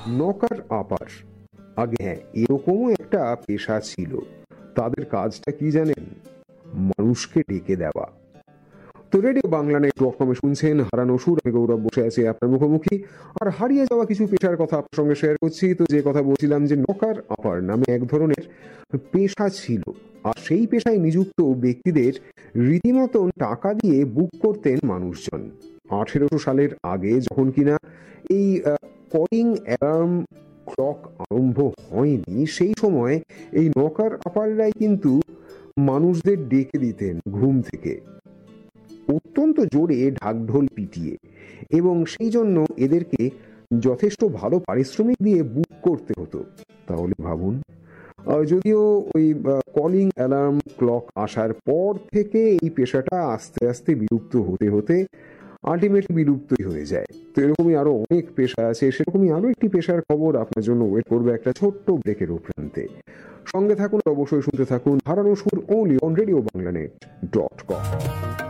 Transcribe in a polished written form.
Knocker আপার, আগে হ্যাঁ এরকমও একটা পেশা ছিল। তাদের কাজটা কি জানেন? মানুষকে ডেকে দেওয়া। তো রেডিও বাংলা নেট.কম শুনছেন হারানো সুর, আমি গৌরব বসে আছি আপনার মুখোমুখি। আর হারিয়ে যাওয়া কিছু পেশার কথা আপনার সঙ্গে শেয়ার করছি। তো যে কথা বলছিলাম যে নকার আপার নামে এক ধরনের পেশা ছিল, আর সেই পেশায় নিযুক্ত ব্যক্তিদের রীতিমতন টাকা দিয়ে বুক করতেন মানুষজন। 1800 সালের আগে যখন কিনা এই কলিং অ্যালার্ম ক্লক আরম্ভ হয়নি, সেই সময় এই নকার আপাররাই কিন্তু মানুষদের ডেকে দিতেন ঘুম থেকে, অত্যন্ত জোরে ঢাকঢোল পিটিয়ে, এবং সেই জন্য এদেরকে যথেষ্ট ভালো পারিশ্রমিক দিয়ে বুক করতে হতো। তাহলে ভাবুন, যদিও ওই কলিং অ্যালার্ম ক্লক আসার পর থেকে এই পেশাটা আস্তে আস্তে বিলুপ্ত হতে হতে আলটিমেটলি বিলুপ্তই হয়ে যায়। তো এরকমই আরো অনেক পেশা আছে, সেরকমই আরো একটি পেশার খবর আপনার জন্য ওয়েট করবে একটা ছোট্ট ব্রেকের উপরান্তে। সঙ্গে থাকুন, অবশ্যই শুনতে থাকুন হারানো সুর, অনলি অন রেডিও বাংলা নেট.কম।